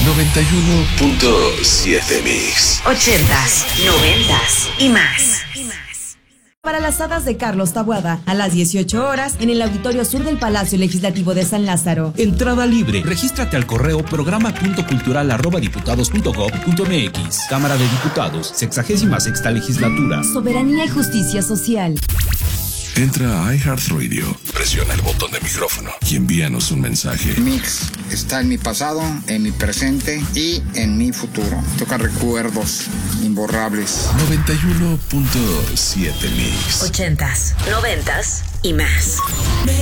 91.7 Mix. 80s, 90s y más. Para las hadas de Carlos Taboada, a las 18 horas, en el Auditorio Sur del Palacio Legislativo de San Lázaro. Entrada libre. Regístrate al correo programa.cultural@diputados.gov.mx. Cámara de Diputados, 66ª Legislatura. Soberanía y justicia social. Entra a iHeartRadio, presiona el botón de micrófono y envíanos un mensaje. Mix está en mi pasado, en mi presente y en mi futuro. Toca recuerdos imborrables. 91.7 Mix. 80s, 90s y más.